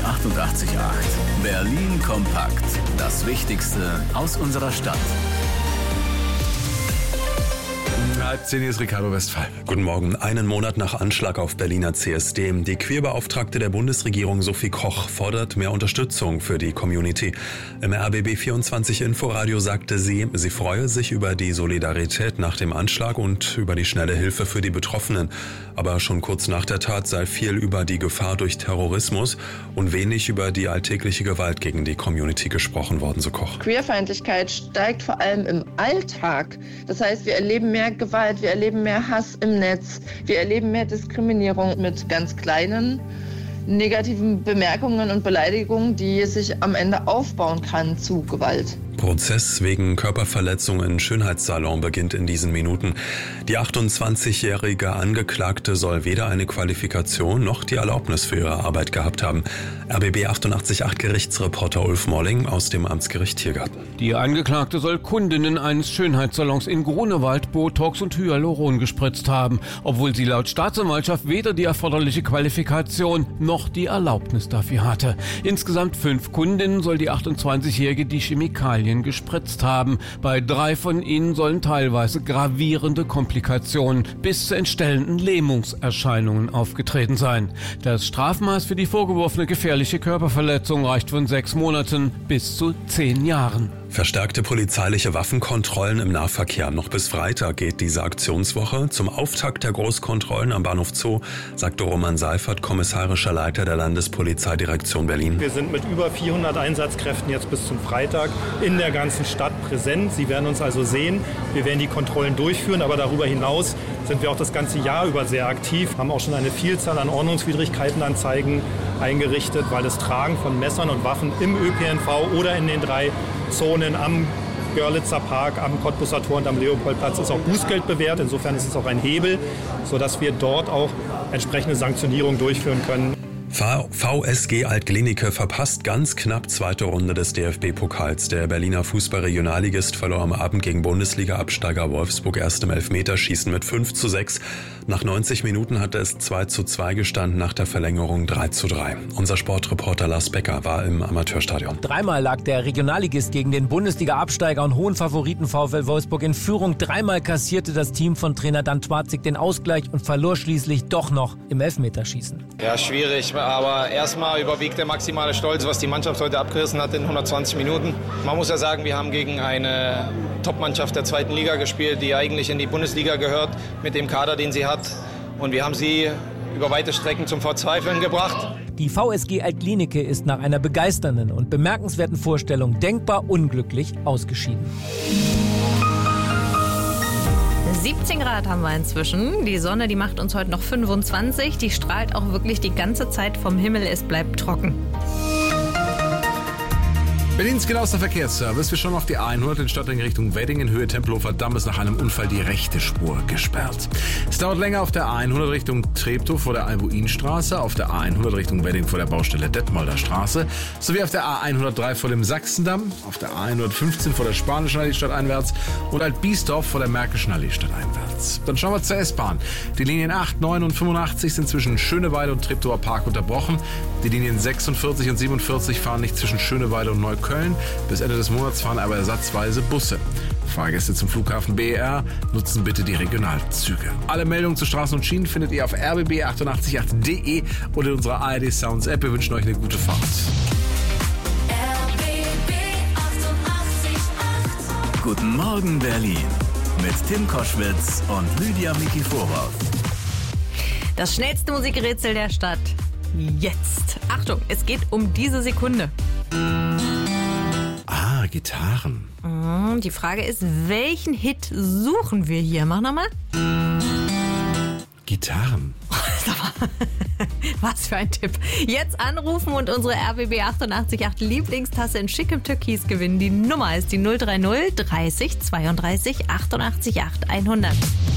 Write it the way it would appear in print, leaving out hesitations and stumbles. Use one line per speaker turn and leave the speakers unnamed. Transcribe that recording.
88,8. Berlin kompakt. Das Wichtigste aus unserer Stadt.
Halb 10 ist Ricardo Westphal.
Guten Morgen. Einen Monat nach Anschlag auf Berliner CSD. Die Queerbeauftragte der Bundesregierung Sophie Koch fordert mehr Unterstützung für die Community. Im RBB24 Inforadio sagte sie freue sich über die Solidarität nach dem Anschlag und über die schnelle Hilfe für die Betroffenen. Aber schon kurz nach der Tat sei viel über die Gefahr durch Terrorismus und wenig über die alltägliche Gewalt gegen die Community gesprochen worden, so Koch.
Queerfeindlichkeit steigt vor allem im Alltag. Das heißt, wir erleben mehr Gewalt, wir erleben mehr Hass im Netz, wir erleben mehr Diskriminierung mit ganz kleinen negativen Bemerkungen und Beleidigungen, die sich am Ende aufbauen kann zu Gewalt.
Prozess wegen Körperverletzung in Schönheitssalon beginnt in diesen Minuten. Die 28-jährige Angeklagte soll weder eine Qualifikation noch die Erlaubnis für ihre Arbeit gehabt haben. RBB 88,8 Gerichtsreporter Ulf Molling aus dem Amtsgericht Tiergarten.
Die Angeklagte soll Kundinnen eines Schönheitssalons in Grunewald Botox und Hyaluron gespritzt haben, obwohl sie laut Staatsanwaltschaft weder die erforderliche Qualifikation noch die Erlaubnis dafür hatte. Insgesamt 5 Kundinnen soll die 28-jährige die Chemikalien gespritzt haben. Bei 3 von ihnen sollen teilweise gravierende Komplikationen bis zu entstellenden Lähmungserscheinungen aufgetreten sein. Das Strafmaß für die vorgeworfene gefährliche Körperverletzung reicht von 6 Monaten bis zu 10 Jahren.
Verstärkte polizeiliche Waffenkontrollen im Nahverkehr. Noch bis Freitag geht diese Aktionswoche. Zum Auftakt der Großkontrollen am Bahnhof Zoo, sagte Roman Seifert, kommissarischer Leiter der Landespolizeidirektion Berlin.
Wir sind mit über 400 Einsatzkräften jetzt bis zum Freitag in der ganzen Stadt präsent. Sie werden uns also sehen. Wir werden die Kontrollen durchführen, aber darüber hinaus sind wir auch das ganze Jahr über sehr aktiv, haben auch schon eine Vielzahl an Ordnungswidrigkeitenanzeigen eingerichtet, weil das Tragen von Messern und Waffen im ÖPNV oder in den 3 Zonen am Görlitzer Park, am Cottbusser Tor und am Leopoldplatz ist auch Bußgeld bewährt. Insofern ist es auch ein Hebel, sodass wir dort auch entsprechende Sanktionierung durchführen können.
VSG Alt-Glienicke verpasst ganz knapp zweite Runde des DFB-Pokals. Der Berliner Fußball-Regionalligist verlor am Abend gegen Bundesliga-Absteiger Wolfsburg erst im Elfmeterschießen mit 5:6. Nach 90 Minuten hatte es 2:2 gestanden, nach der Verlängerung 3:3. Unser Sportreporter Lars Becker war im Amateurstadion.
3-mal lag der Regionalligist gegen den Bundesliga-Absteiger und hohen Favoriten VfL Wolfsburg in Führung. 3-mal kassierte das Team von Trainer Dan Twatzig den Ausgleich und verlor schließlich doch noch im Elfmeterschießen.
Ja, schwierig. Aber erstmal überwiegt der maximale Stolz, was die Mannschaft heute abgerissen hat in 120 Minuten. Man muss ja sagen, wir haben gegen eine Top-Mannschaft der 2. Liga gespielt, die eigentlich in die Bundesliga gehört, mit dem Kader, den sie hat. Und wir haben sie über weite Strecken zum Verzweifeln gebracht.
Die VSG Alt-Glienicke ist nach einer begeisternden und bemerkenswerten Vorstellung denkbar unglücklich ausgeschieden.
17 Grad haben wir inzwischen. Die Sonne, die macht uns heute noch 25. Die strahlt auch wirklich die ganze Zeit vom Himmel. Es bleibt trocken.
Berlins genauester Verkehrsservice. Wir schauen auf die A100 in Stadtring Richtung Wedding in Höhe Tempelhofer Damm ist nach einem Unfall die rechte Spur gesperrt. Es dauert länger auf der A100 Richtung Treptow vor der Albuinstraße, auf der A100 Richtung Wedding vor der Baustelle Detmolder Straße, sowie auf der A103 vor dem Sachsendamm, auf der A115 vor der Spanischen Allee stadteinwärts und Alt-Biesdorf vor der Märkischen Allee stadteinwärts. Dann schauen wir zur S-Bahn. Die Linien 8, 9 und 85 sind zwischen Schöneweide und Treptower Park unterbrochen. Die Linien 46 und 47 fahren nicht zwischen Schöneweide und Neukölln. Bis Ende des Monats fahren aber ersatzweise Busse. Fahrgäste zum Flughafen BER nutzen bitte die Regionalzüge. Alle Meldungen zu Straßen und Schienen findet ihr auf rbb888.de oder in unserer ARD Sounds App. Wir wünschen euch eine gute Fahrt.
Guten Morgen Berlin mit Tim Koschwitz und Lydia Mikiforow.
Das schnellste Musikrätsel der Stadt. Jetzt. Achtung, es geht um diese Sekunde.
Gitarren.
Die Frage ist, welchen Hit suchen wir hier? Mach nochmal.
Gitarren.
Was für ein Tipp. Jetzt anrufen und unsere RBB 88,8 Lieblingstasse in schickem Türkis gewinnen. Die Nummer ist die 030 30 32 88 8 100.